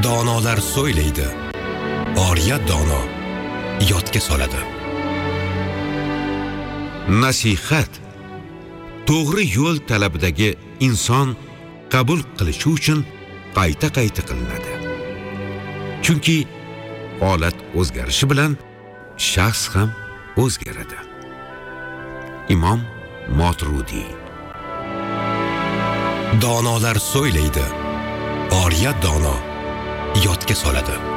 Donolar so'ylaydi, oriya dono yodga soladi. Nasihat to'g'ri yo'l talabidagi inson qabul qilishi uchun qayta-qayta qilinadi. Chunki holat o'zgarishi bilan shaxs ham o'zgaradi. Imom Moturudi. Donolar so'ylaydi, oriya dono yodga soladi.